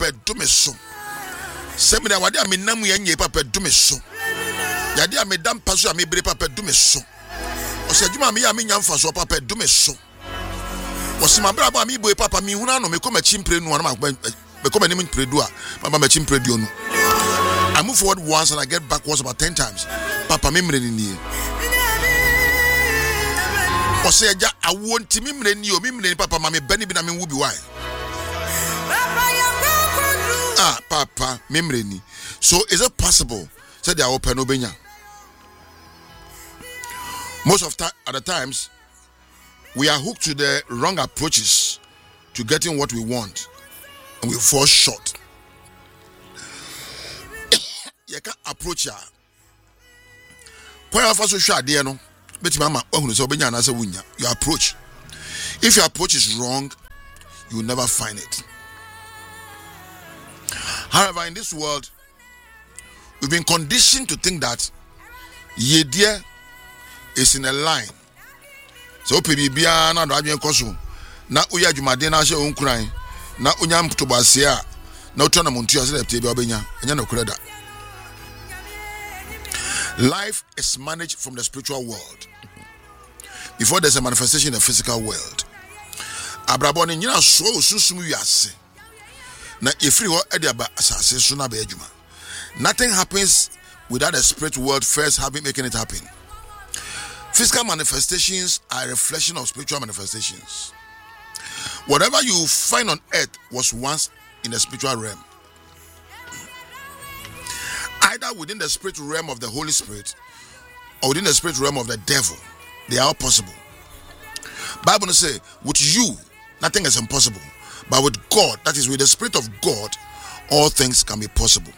papa do me so. Semina wade a me nam ye papa do me so. Yade a me dam paso a me bere papa do me so. Ose adwuma me ya me nyamfa so papa do me so. Wose ma bra ba me boy papa me huna no me koma chimpre no na me koma nim predu a mama ma chimpre dio no. I move forward once and I get backwards about 10 times. Papa me mre ni. Ose eja awo ntimi mre ni o me mre ni papa ma me bani bi na me wubi why. Papa me mre ni. So is it possible say they are open obenya? Most of at the times, we are hooked to the wrong approaches to getting what we want, and we fall short. You can approach ya. Your approach. If your approach is wrong, you will never find it. However, in this world, we've been conditioned to think that Yedia is in a line. So Pibia na do koso na uya dwumade na hye onkuran na unya mtobase a na utona muntu ase lepte bia obenya enya no kreda. Life is managed from the spiritual world before there's a manifestation in the physical world. Abrabo ni nyina so osusum wiase na efiri ho ade aba asase so na ba adwuma. Nothing happens without the spirit world first making it happen. Physical manifestations are a reflection of spiritual manifestations. Whatever you find on earth was once in the spiritual realm. Either within the spiritual realm of the Holy Spirit or within the spiritual realm of the devil. They are all possible. Bible says, with you, nothing is impossible. But with God, that is with the Spirit of God, all things can be possible.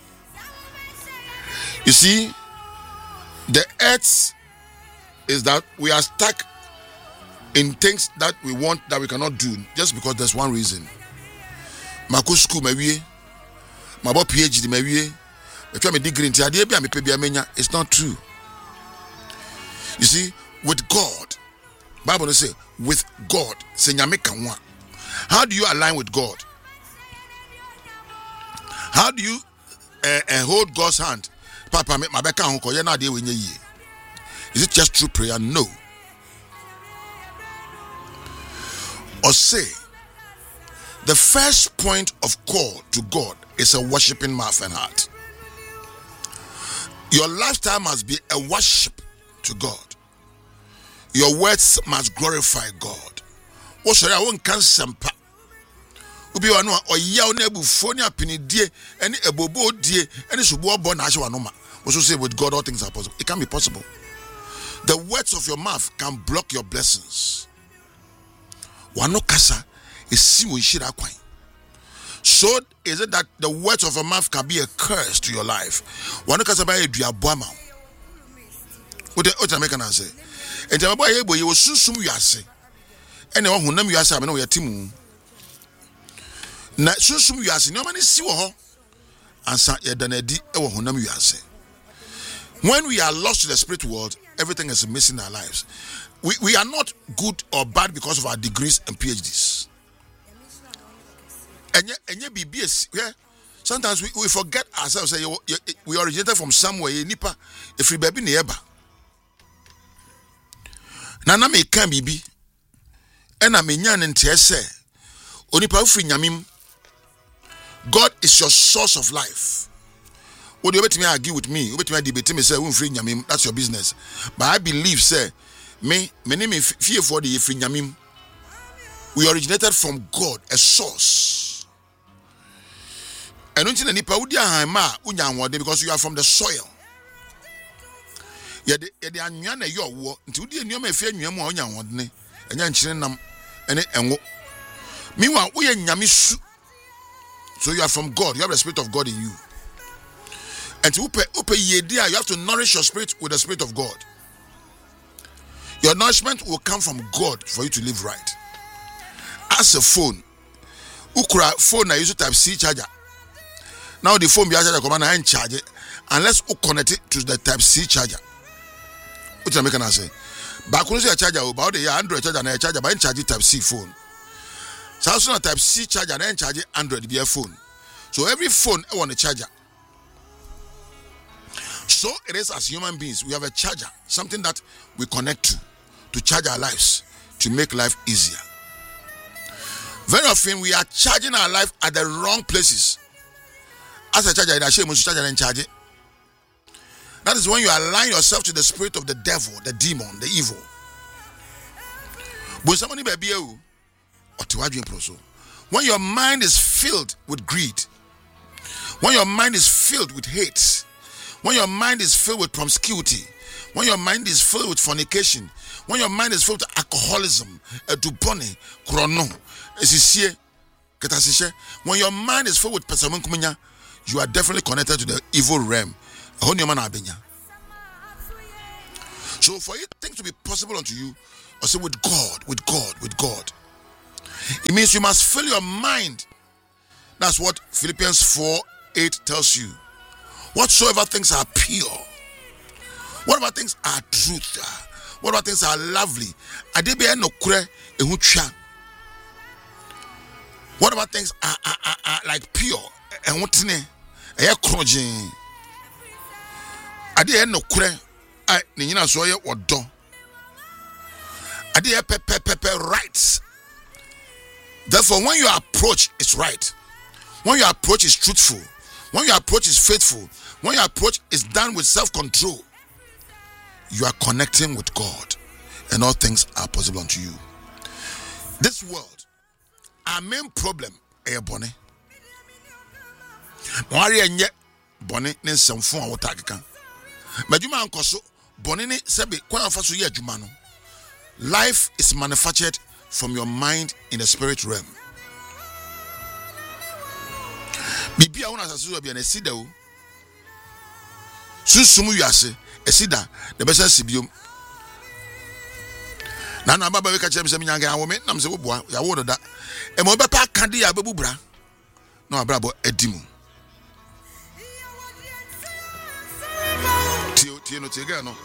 You see, the earth is that we are stuck in things that we want that we cannot do just because there's one reason. Mako school maybe, my PhD maybe, if you have a degree in it's not true. You see, with God, Bible say with God, how do you align with God? How do you hold God's hand? Papa, my back on is it just through prayer? No. Or say, the first point of call to God is a worshiping mouth and heart. Your lifestyle must be a worship to God. Your words must glorify God. What shall I want cansampa? Ubi wano or ya nebu fonia pinidie any ebobo die any subo born aswanoma. Also say with God all things are possible. It can be possible. The words of your mouth can block your blessings. Wano kasa is simu shira kwai. So is it that the words of a mouth can be a curse to your life? Wano kasa ba e dua boama. What American say? And the boy ebo ye wo sunsum wiase. Ene wo honam wiase ame no yatimu. Na sunsum wiase no mani si wo ho. Ansa ye danadi e wo honam wiase. When we are lost to the spirit world, everything is missing in our lives. We are not good or bad because of our degrees and PhDs. And BBS, yeah. Sometimes we forget ourselves. Say we originated from somewhere. Nipa, if we baby neighbor. Nana me can bibi. Ena me nyan ntese. Onipa ufri nyamim. God is your source of life. What do you bet me argue with me? You bet me debate me say free nyamim. That's your business. But I believe say me name fear for the free nyamim. We originated from God, a source. And until nipa udia haima unyanwode because you are from the soil. Yede anwan na yo wo nti udi enwoma efi anwam a onyanwode ne enya nkyire nam ene enwo. Meanwhile we nyamisu. So you are from God. You have the spirit of God in you. And to upe yedia, you have to nourish your spirit with the spirit of God. Your nourishment will come from God for you to live right. As a phone, ukura phone I use type C charger. Now the phone be charger command and charge it unless you connect it to the type C charger. What you make say? Back when you charger about the Android charger and charger by charge type C phone. So also type C charger and charge Android be a phone. So every phone on a charger. So it is as human beings. We have a charger, something that we connect to charge our lives, to make life easier. Very often we are charging our life at the wrong places. As a charger, I must charge and charge it. That is when you align yourself to the spirit of the devil, the demon, the evil. When your mind is filled with greed, when your mind is filled with hate, when your mind is filled with promiscuity, when your mind is filled with fornication, when your mind is filled with alcoholism, when your mind is filled with pesamunkumenya, you are definitely connected to the evil realm. So for things to be possible unto you, I say with God. It means you must fill your mind. That's what Philippians 4:8 tells you. Whatsoever things are pure, whatever things are truth, whatever things are lovely, whatever things are like pure, and what ne aye krojin ade no kure ai ne nyina so ye odo ade pepe right. Therefore, when your approach is right, when your approach is truthful, when your approach is faithful, when your approach is done with self-control, you are connecting with God, and all things are possible unto you. This world, our main problem is bonne. Mwari enye bonne ne nsɛmfo a wota keka. Madwuma ankoso bonne ne sebe kwan afa so ye adwuma no. Life is manufactured from your mind in the spirit realm. Bibia wona asase so bia na sida o. Susumu wiase esida de besa sibiom. Na baba we ka chem se minyange awo me nam se wo boa ya wo doda. E mo be pa kade ya bebubra. Na abrabo edimu. Tie no tie no.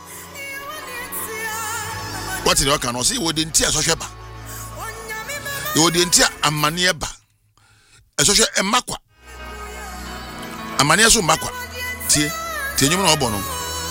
What is the can see wo de ntia so hweba. Wo de ntia amane eba. Eso hwe emakwa. Amane so makwa. Tie nyum na obo no.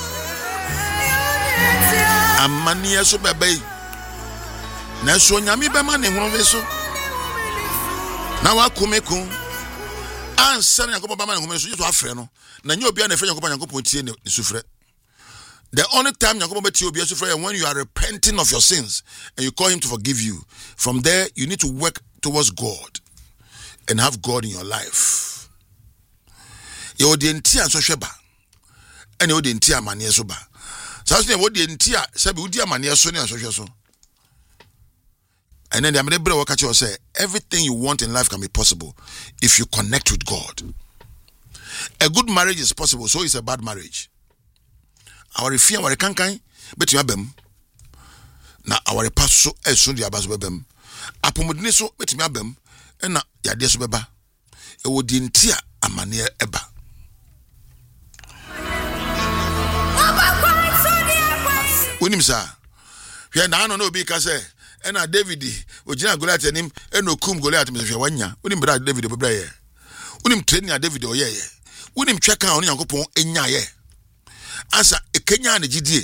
Amane so bebe. Na so nyame be ma ne hunu so. Na wa kumeku. Ansa na yakobo ba ma ne hunu so so afre no. Na nya obi na fe yakobo tie ne sufre. The only time Yakobo bet you be when you are repenting of your sins and you call him to forgive you. From there, you need to work towards God and have God in your life. You the entire sosheba and you the entire mania soba. So what the entire sabi udia mania so and so. And then the Amedebra Wakachi will say, everything you want in life can be possible if you connect with God. A good marriage is possible, so it's a bad marriage. Our fear, our kankai, bet you abem. Na our passo as soon as you abem. Apomodiniso, bet me abem, and na yadesu beba. It would intia a mania eba. Winim sir. Here now no because and a David, Ojina Goliath and him, and no cum Goliath, Mr. Wanya. Winim brother David of Brayer. Winim training a David or ye. Winim check on Yankopon in yaye. Answer a Kenya and a GDA.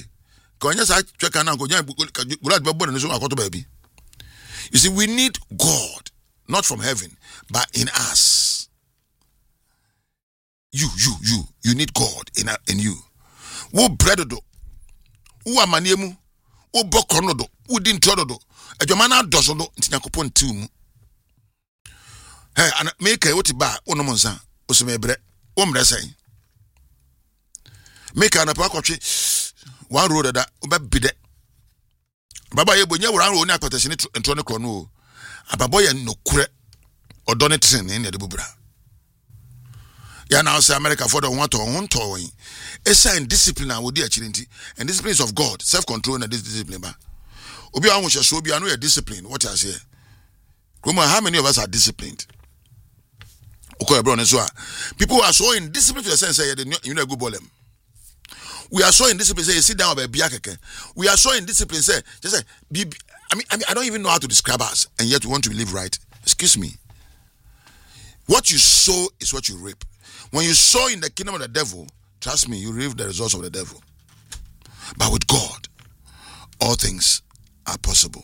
You see, we need God, not from heaven, but in us. You need God in you. Wo bredodo, wo amaniemu, wo bokonodo, wo dintrodo, ejomana dosodo ntinyakopon timu. Hey, and make a what ba onomonsa, osumebre, omresay. Make an apocryphy one road that bide. Baba Yebonya were on a petition and Tony Crono. A baboy and no cre or donation in the Bubra. Ya now say America for the one to one towing. A sign discipline and would dear chillinty and disciplines of God, self control and this discipline. Obi I wish show be I know a discipline. What I say? How many of us are disciplined? Okay, bro, people are so indisciplined to the sense that you know good ballem. We are so indisciplined. Say, sit down by biakeke. We are so indisciplined. Say, just say, I mean, I don't even know how to describe us, and yet we want to live right. Excuse me. What you sow is what you reap. When you sow in the kingdom of the devil, trust me, you reap the results of the devil. But with God, all things are possible.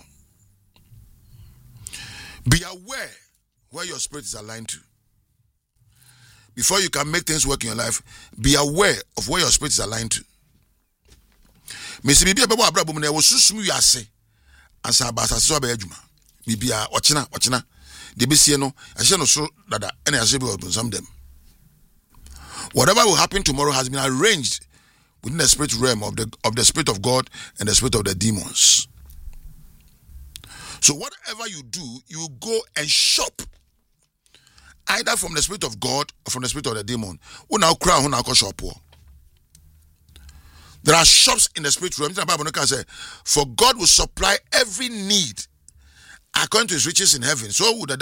Be aware where your spirit is aligned to. Before you can make things work in your life, be aware of where your spirit is aligned to. Mesi bibia bebo abrabo na wo susum wiase asa abasa so ba adwuma. Bibia ochina de besie no ahye no so dada ena ahye be odun them. Whatever will happen tomorrow has been arranged within the spirit realm of the spirit of God and the spirit of the demons. So whatever you do, you go and shop either from the spirit of God or from the spirit of the demon. There are shops in the spirit realm. For God will supply every need according to his riches in heaven. So would the